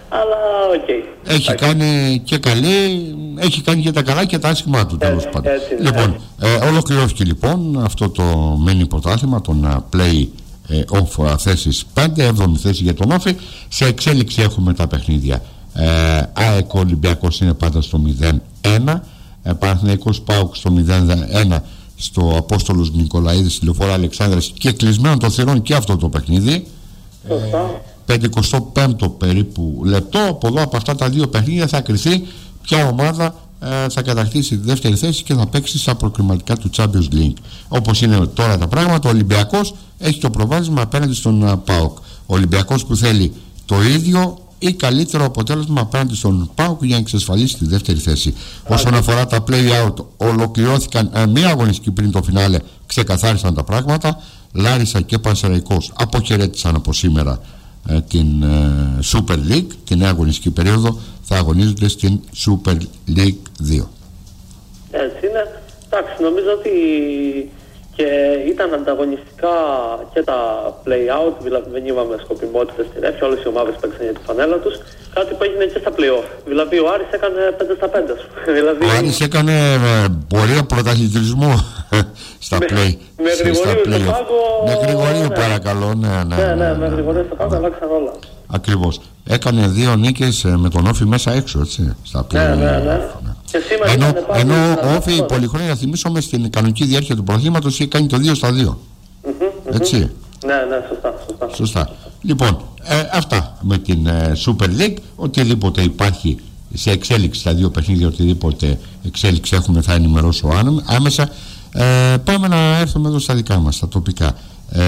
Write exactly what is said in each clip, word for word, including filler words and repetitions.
Αλλά οκ. Okay. Έχει okay. κάνει και καλή, έχει κάνει και τα καλά και τα άσχημά του, τέλος πάντων. Λοιπόν, ε, ολοκληρώθηκε λοιπόν αυτό το mini πρωτάθλημα των play off θέσεις πέντε, έβδομη θέση για τον Όφη. Σε εξέλιξη έχουμε τα παιχνίδια. ε, ΑΕΚ Ολυμπιακός είναι πάντα στο μηδέν ένα, ε, Παναθηναϊκός ΠΑΟΚ στο μηδέν ένα, στο Απόστολος Νικολαίδης Λεωφόρο Αλεξάνδρας, και κλεισμένο το θυρών και αυτό το παιχνίδι. πενηκοστό πέμπτο περίπου λεπτό. Από εδώ, από αυτά τα δύο παιχνίδια, θα κριθεί ποια ομάδα ε, θα κατακτήσει τη δεύτερη θέση και θα παίξει στα προκριματικά του Champions League. Όπως είναι τώρα τα πράγματα, ο Ολυμπιακός έχει το προβάδισμα απέναντι στον uh, ΠΑΟΚ. Ο Ολυμπιακός που θέλει το ίδιο ή καλύτερο αποτέλεσμα απέναντι στον ΠΑΟΚ για να εξασφαλίσει τη δεύτερη θέση. Ά, όσον και... αφορά τα play-out, ολοκληρώθηκαν ε, μία αγωνιστική πριν το φινάλε, ξεκαθάρισαν τα πράγματα. Λάρισα και Πανσεραϊκός αποχαιρέτησαν από σήμερα ε, την ε, Super League, την νέα αγωνιστική περίοδο. Θα αγωνίζονται στην Super League δύο. Έτσι είναι. Εντάξει, νομίζω ότι και ήταν ανταγωνιστικά και τα play-out, δηλαδή δεν είπαμε σκοπιμότητες στη ρεύση, όλες οι ομάδες παίξαν για τη φανέλα τους. Κάτι που έγινε και στα play-off. Δηλαδή ο Άρης έκανε πέντε στα πέντε. Δηλαδή... Ο Άρης έκανε ε, πορεία πρωταθλητισμού στα play. Με Γρηγορίου στο πάγκο. Με Γρηγορίου, ναι. Παρακαλώ. Ναι, ναι, ναι, ναι, ναι, με Γρηγορίου στο πάγκο, αλλάξαν όλα. Ακριβώς. Έκανε δύο νίκες με τον Όφη μέσα έξω, έτσι, στα play. Ναι, ναι, ναι. Και ενώ ενώ ο Όφη η πολυχρόνια, θυμίσουμε, στην κανονική διάρκεια του πρωταθλήματος είχε κάνει το δύο στα δύο. Mm-hmm, έτσι. Ναι, ναι, σωστά. Σωστά. σωστά. Λοιπόν, ε, αυτά με την ε, Super League. Οτιδήποτε υπάρχει σε εξέλιξη στα δύο παιχνίδια, οτιδήποτε εξέλιξη έχουμε, θα ενημερώσω άμεσα. Ε, πάμε να έρθουμε εδώ στα δικά μας, στα τοπικά. ε,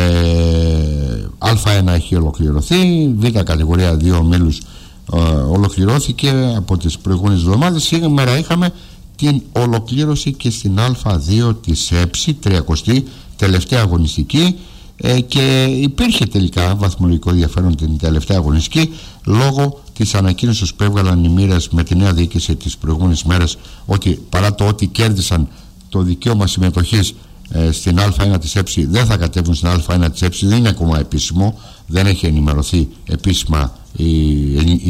Α1 έχει ολοκληρωθεί, Β κατηγορία δύο ομίλους ε, ολοκληρώθηκε από τις προηγούμενες εβδομάδες. Σήμερα είχαμε την ολοκλήρωση και στην Α2 της ΕΨΗ, τριακοστή τελευταία αγωνιστική, ε, και υπήρχε τελικά βαθμολογικό ενδιαφέρον την τελευταία αγωνιστική λόγω της ανακοίνωσης που έβγαλαν οι μοίρες με τη νέα διοίκηση τις προηγούμενες μέρες, ότι παρά το ότι κέρδισαν το δικαίωμα συμμετοχής ε, στην Α1 της ΕΨΗ, δεν θα κατέβουν στην Α1 της ΕΨΗ. Δεν είναι ακόμα επίσημο, δεν έχει ενημερωθεί επίσημα η, η,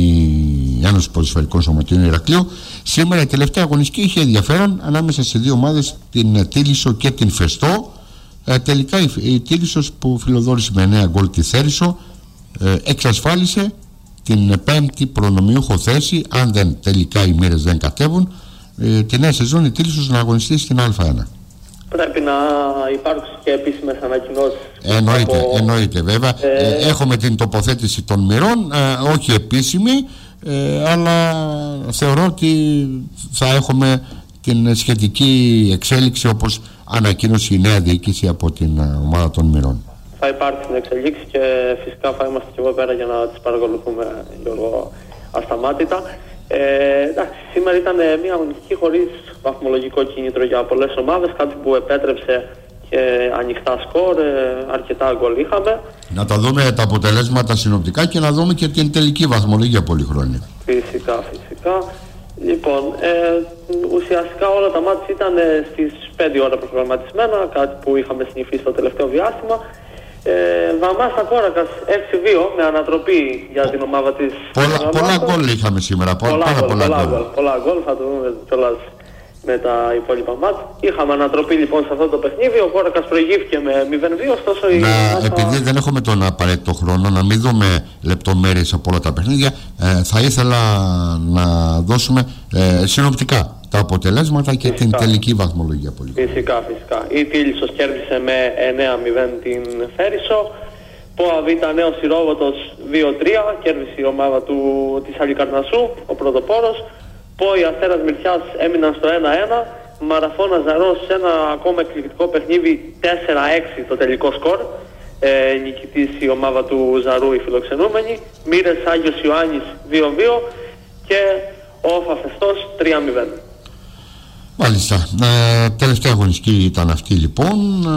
η Ένωση Ποδοσφαιρικών Σωματείων Ηρακλείου. Σήμερα η τελευταία αγωνιστική είχε ενδιαφέρον ανάμεσα σε δύο ομάδες, την Τίλισσο και την Φεστό. Ε, τελικά η, η Τίλισσος, που φιλοδόρησε με εννέα γκολ τη Θέρισο, ε, εξασφάλισε την πέμπτη προνομιούχο θέση, αν δεν τελικά οι μοίρες δεν κατέβουν, ε, τη νέα σεζόν η Τίλισσος να αγωνιστεί στην Α1. Πρέπει να υπάρξουν και επίσημες ανακοινώσεις. Εννοείται, από... εννοείται βέβαια. Ε... Ε, έχουμε την τοποθέτηση των μοιρών, ε, όχι επίσημη, ε, αλλά θεωρώ ότι θα έχουμε την σχετική εξέλιξη όπως ανακοίνωσε η νέα διοίκηση από την ομάδα των μοιρών. Θα υπάρξουν εξελίξεις και φυσικά θα είμαστε και εγώ πέρα για να τις παρακολουθούμε, Γιώργο, ασταμάτητα. Ε, εντάξει, σήμερα ήταν μια αγωνιστική χωρίς βαθμολογικό κίνητρο για πολλές ομάδες, κάτι που επέτρεψε και ανοιχτά σκορ, ε, αρκετά γκολ είχαμε. Να τα δούμε τα αποτελέσματα συνοπτικά και να δούμε και την τελική βαθμολογία πολυχρόνια. Φυσικά, φυσικά. Λοιπόν, ε, ουσιαστικά όλα τα μάτια ήταν στις πέντε ώρα προγραμματισμένα, κάτι που είχαμε συνηθίσει στο τελευταίο διάστημα. Ε, Βαμάστα Κόρακας έξι δύο με ανατροπή για την ομάδα της. Πολλά, πολλά γκολ είχαμε σήμερα. Πολλά, πολλά, πολλά, πολλά, πολλά, γκολ. πολλά γκολ, θα το δούμε κιόλας με τα υπόλοιπα μάτια. Είχαμε ανατροπή λοιπόν σε αυτό το παιχνίδι. Ο Κόρακας προηγήθηκε με μηδέν δύο. Ωστόσο η να, Βαμάστα... Επειδή δεν έχουμε τον απαραίτητο χρόνο να μην δούμε λεπτομέρειες από όλα τα παιχνίδια, ε, θα ήθελα να δώσουμε ε, συνοπτικά τα αποτελέσματα και φυσικά την τελική βαθμολογία. Πολύ. Φυσικά, φυσικά. Η Τίλισσος κέρδισε με εννέα μηδέν την Θέρισο. ΠΟΑ Β Νέος Ηρόβοτος δύο τρία, κέρδισε η ομάδα του, της Αλικαρνασσού, ο πρωτοπόρος. ΠΟΗ Αστέρας Μυρτιάς έμειναν στο ένα ένα. Μαραθώνα Ζαρός σε ένα ακόμα εκπληκτικό παιχνίδι, τέσσερα έξι το τελικό σκορ. Ε, νικητής η ομάδα του Ζαρού, οι φιλοξενούμενοι. Μοίρες Άγιος Ιωάννης δύο δύο και ο Φαφεστός τρία μηδέν. Μάλιστα. Ε, τελευταία αγωνιστική ήταν αυτή λοιπόν.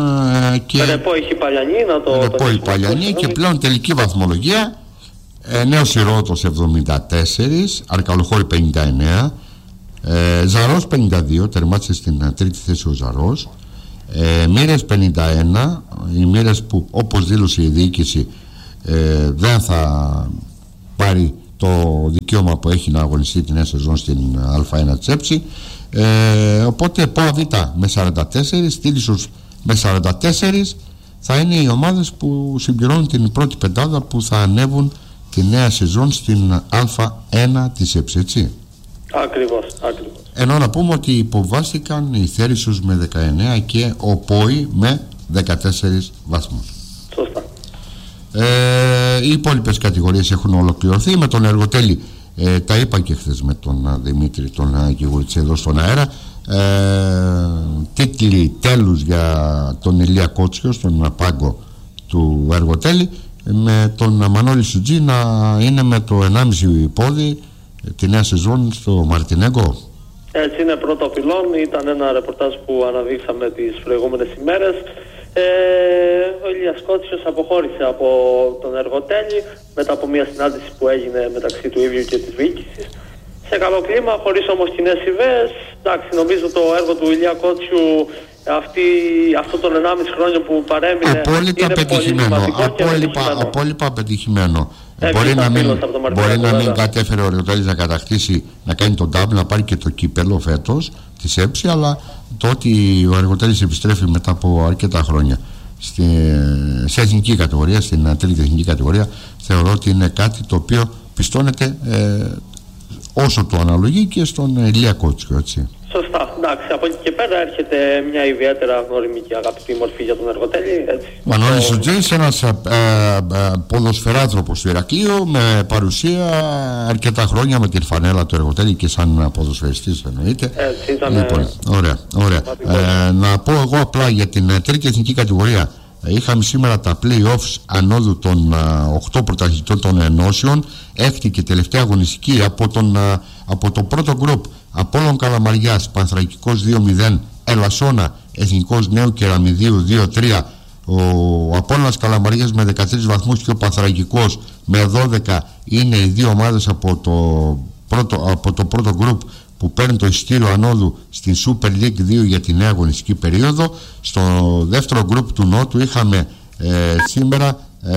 Ε, και... Ρεπό είχε Παλιανή, να το Ρεπό η Παλιανή και πλέον τελική βαθμολογία. Ε, Νέος Ηρώτος εβδομήντα τέσσερα, Αρκαλοχώρη πενήντα εννέα, ε, Ζαρός πενήντα δύο, τερμάτισε στην τρίτη θέση ο Ζαρός. ε, Μοίρες πενήντα ένα, οι Μοίρες που όπως δήλωσε η διοίκηση ε, δεν θα πάρει το δικαίωμα που έχει να αγωνιστεί την νέα σεζόν στην Α ένα της ΕΠΣΗ. Ε, οπότε ΠΟΑ Β με σαράντα τέσσερα, Στήλισσος με σαράντα τέσσερα θα είναι οι ομάδες που συμπληρώνουν την πρώτη πεντάδα που θα ανέβουν τη νέα σεζόν στην Α ένα της ΕΠΣΗ, έτσι. Ακριβώς, ακριβώς. Ενώ να πούμε ότι υποβάστηκαν οι Θέρισος με δεκαεννέα και ο ΠΟΗ με δεκατέσσερις βαθμούς. Σωστά. Ε, οι υπόλοιπες κατηγορίες έχουν ολοκληρωθεί. Με τον Εργοτέλη, ε, τα είπα και χθες με τον Δημήτρη τον Γιγουρίτση εδώ στον αέρα, ε, τίτλοι τέλους για τον Ηλία Κότσιο στον πάγκο του Εργοτέλη, με τον Μανώλη Σουτζή να είναι με το ενάμιση πόδι τη νέα σεζόν στο Μαρτινέγκο. Έτσι είναι, πρώτο πυλόν. Ήταν ένα ρεπορτάζ που αναδείξαμε τις προηγούμενες ημέρες. Ε, ο Ηλίας Κότσιος αποχώρησε από τον Εργοτέλη μετά από μια συνάντηση που έγινε μεταξύ του ίδιου και της διοίκησης. Σε καλό κλίμα, χωρίς όμως κοινές ιδέες. Εντάξει, νομίζω το έργο του Ηλία Κότσιου αυτή, αυτό τον ενάμιση χρόνια που παρέμεινε απόλυτα είναι πετυχημένο. Απόλυτα, απόλυτα πετυχημένο. Μπορεί να μην, μπορεί να μην κατέφερε ο Εργοτέλης να κατακτήσει, να κάνει τον double, να πάρει και το κύπελο φέτος της ΕΠΣΗ, αλλά το ότι ο Εργοτέλης επιστρέφει μετά από αρκετά χρόνια στη, σε εθνική κατηγορία, στην τρίτη εθνική κατηγορία, θεωρώ ότι είναι κάτι το οποίο πιστώνεται ε, όσο το αναλογεί και στον Ηλία Κότσιο, έτσι. Σωστά. Εντάξει, από εκεί και πέρα έρχεται μια ιδιαίτερα γνώριμη και αγαπητή μορφή για τον Εργοτέλη. Μανώλης Σουτζής, ένας ε, ε, ποδοσφαιράνθρωπος του Ηρακλείου με παρουσία αρκετά χρόνια με την φανέλα του Εργοτέλη και σαν ποδοσφαιριστής εννοείται. Έτσι ήταν. Λοιπόν, ωραία, ωραία. Ε, να πω εγώ απλά για την τρίτη εθνική κατηγορία. Είχαμε σήμερα τα play-offs ανόδου των οκτώ πρωταθλητών των ενώσεων, έκτη και τελευταία αγωνιστική από, τον, α, από το πρώτο γκρουπ. Απόλλων Καλαμαριάς, Πανθρακικός δύο μηδέν, Ελασσόνα, Εθνικός Νέου Κεραμιδίου δύο τρία. Ο Απόλλωνας Καλαμαριάς με δεκατρείς βαθμούς και ο Πανθρακικός με δώδεκα είναι οι δύο ομάδες από το πρώτο, από το πρώτο γκρουπ που παίρνει το εισιτήριο ανόδου στην Super League δύο για τη νέα αγωνιστική περίοδο. Στο δεύτερο γκρουπ του Νότου είχαμε ε, σήμερα ε,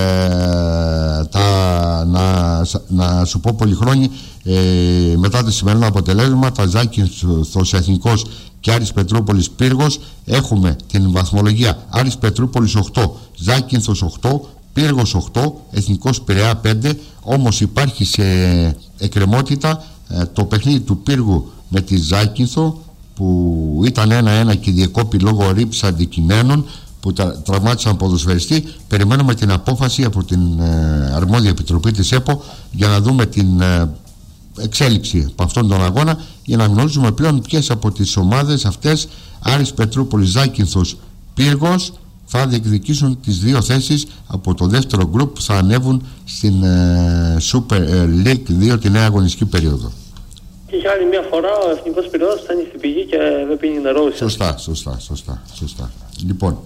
τα, να, να σου πω Πολυχρόνη, ε, μετά το σημερινό αποτελέσμα, τα Ζάκυνθος Εθνικός και Άρης Πετρούπολης Πύργος. Έχουμε την βαθμολογία: Άρης Πετρούπολης οκτώ, Ζάκυνθος οκτώ, Πύργος οκτώ, Εθνικός Πειραιά πέντε. Όμως υπάρχει σε εκκρεμότητα ε, το παιχνίδι του Πύργου με τη Ζάκυνθο, που ήταν ένα ένα και διεκόπη λόγω ρήψης αντικειμένων που τα, τραυμάτισαν ποδοσφαιριστή. Περιμένουμε την απόφαση από την ε, αρμόδια επιτροπή της ΕΠΟ για να δούμε την ε, εξέλιξη από αυτόν τον αγώνα, για να γνωρίζουμε πλέον ποιες από τις ομάδες αυτές, Άρης Πετρούπολης, Ζάκυνθος, Πύργος, θα διεκδικήσουν τις δύο θέσεις από το δεύτερο γκρουπ που θα ανέβουν στην ε, Super League δύο τη νέα αγωνιστική περίοδο. Και για άλλη μια φορά ο Εθνικός Πειραιώς θα είναι στην πηγή και δεν πίνει νερό. Σωστά, σωστά, σωστά, σωστά. Λοιπόν,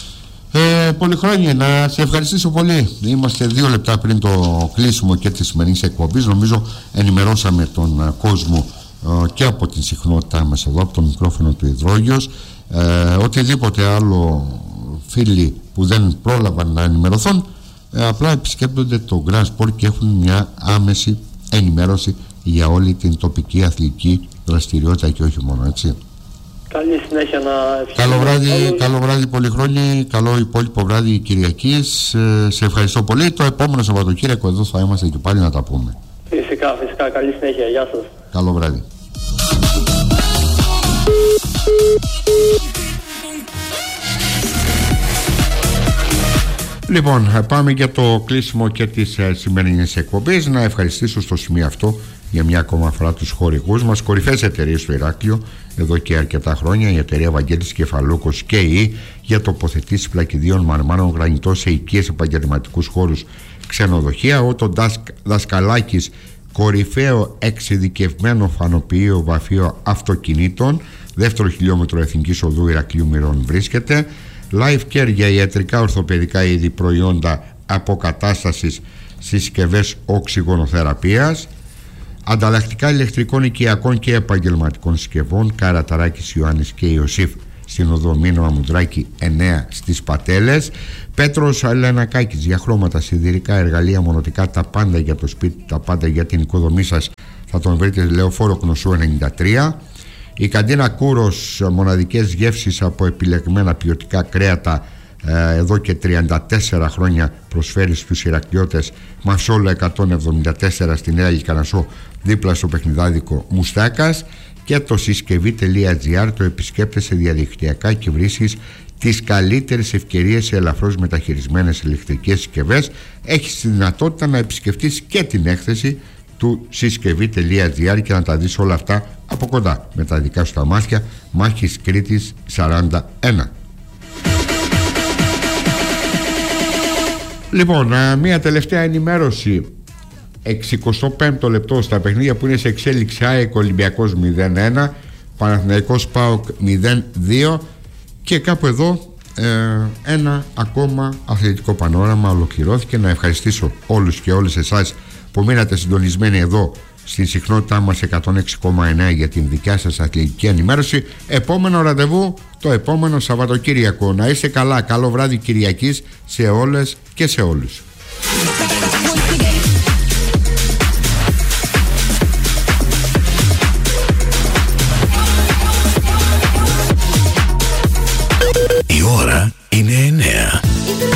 ε, Πολυχρόνια, να σε ευχαριστήσω πολύ. Είμαστε δύο λεπτά πριν το κλείσιμο και της σημερινής εκπομπής. Νομίζω ενημερώσαμε τον uh, κόσμο uh, και από την συχνότητά μας εδώ, από το μικρόφωνο του Υδρόγειος. Ε, οτιδήποτε άλλο φίλοι που δεν πρόλαβαν να ενημερωθούν, ε, απλά επισκέπτονται το Grand Sport και έχουν μια άμεση ενημέρωση για όλη την τοπική αθλητική δραστηριότητα και όχι μόνο, έτσι. Καλή συνέχεια να ευχαριστώ. Καλό βράδυ, καλό βράδυ Πολυχρόνη, καλό υπόλοιπο βράδυ Κυριακής. Ε, σε ευχαριστώ πολύ. Το επόμενο Σαββατοκύριακο εδώ θα είμαστε και πάλι να τα πούμε. Φυσικά, φυσικά. Καλή συνέχεια. Γεια σας. Καλό βράδυ. Λοιπόν, πάμε για το κλείσιμο και της ε, σημερινής εκπομπής. Να ευχαριστήσω στο σημείο αυτό για μια ακόμα φορά τους χορηγούς μας, κορυφαίες εταιρείες στο Ηράκλειο εδώ και αρκετά χρόνια, η εταιρεία Βαγγέλης Κεφαλούκος και η για τοποθετήσεις πλακιδίων μαρμάρων γρανιτό σε οικίες, επαγγελματικούς χώρους, ξενοδοχεία. Ο το Δασκαλάκης, κορυφαίο εξειδικευμένο φανοποιείο βαφείο αυτοκινήτων, δεύτερο χιλιόμετρο Εθνικής Οδού Ηρακλείου Μυρών βρίσκεται. Life Care για ιατρικά ορθοπαιδικά είδη, προϊόντα αποκατάστασης, συσκευές οξυγονοθεραπείας. Ανταλλακτικά ηλεκτρικών, οικιακών και επαγγελματικών συσκευών, Καραταράκης Ιωάννης και Ιωσήφ στην οδό Μήνο Αμουντράκη εννέα στις Πατέλες. Πέτρος Λενακάκης, για χρώματα, σιδηρικά, εργαλεία, μονοτικά, τα πάντα για το σπίτι, τα πάντα για την οικοδομή σας, θα τον βρείτε Λεωφόρο Κνωσού ενενήντα τρία. Η Καντίνα Κούρος, μοναδικές γεύσεις από επιλεγμένα ποιοτικά κρέατα, εδώ και τριάντα τέσσερα χρόνια προσφέρει στους Ηρακλειώτες. Μασόλα εκατόν εβδομήντα τέσσερα στην Νέα Λυκανασσό, δίπλα στο παιχνιδάδικο Μουστάκας. Και το συσκευή τελεία τζι άρ το επισκέπτεσαι διαδικτυακά και βρίσκεις τις καλύτερες ευκαιρίες σε ελαφρώς μεταχειρισμένες ηλεκτρικές συσκευές. Έχεις τη δυνατότητα να επισκεφτείς και την έκθεση του συσκευή τελεία τζι άρ και να τα δεις όλα αυτά από κοντά με τα δικά σου τα μάτια. Μάχης Κρήτης σαράντα ένα. Λοιπόν, μια τελευταία ενημέρωση. εξηκοστό πέμπτο λεπτό στα παιχνίδια που είναι σε εξέλιξη. ΑΕΚ Ολυμπιακός μηδέν ένα, Παναθηναϊκός ΠΑΟΚ μηδέν δύο. Και κάπου εδώ ε, ένα ακόμα αθλητικό πανόραμα ολοκληρώθηκε. Να ευχαριστήσω όλους και όλες εσάς που μείνατε συντονισμένοι εδώ στην συχνότητά μας εκατόν έξι κόμμα εννέα για την δικιά σας αθλητική ενημέρωση. Επόμενο ραντεβού το επόμενο Σαββατοκύριακο. Να είστε καλά, καλό βράδυ Κυριακής σε όλες και σε όλους.